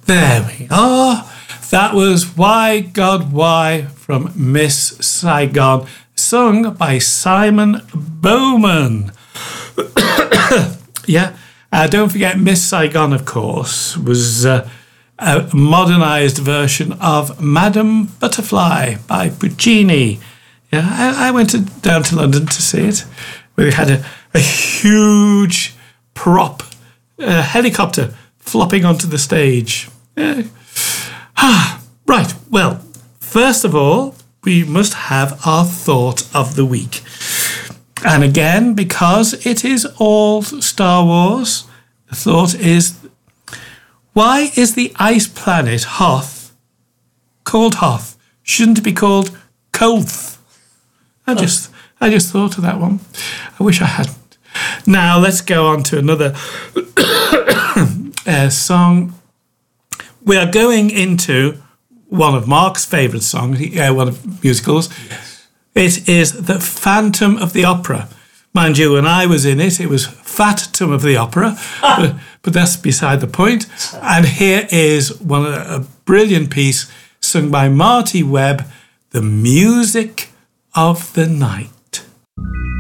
There we are. That was Why God Why from Miss Saigon, sung by Simon Bowman. Yeah, don't forget Miss Saigon, of course, was a modernised version of Madame Butterfly by Puccini. Yeah, I went down to London to see it. We had a huge prop helicopter flopping onto the stage. Right, well, first of all, we must have our thought of the week. And again, because it is all Star Wars, the thought is, why is the ice planet Hoth called Hoth? Shouldn't it be called Kolth? I just thought of that one. I wish I hadn't. Now, let's go on to another song. We are going into one of Mark's favourite songs, one of musicals. Yes. It is The Phantom of the Opera. Mind you, when I was in it, it was Phantom of the Opera, but that's beside the point. And here is a brilliant piece sung by Marty Webb, The Music of the Night.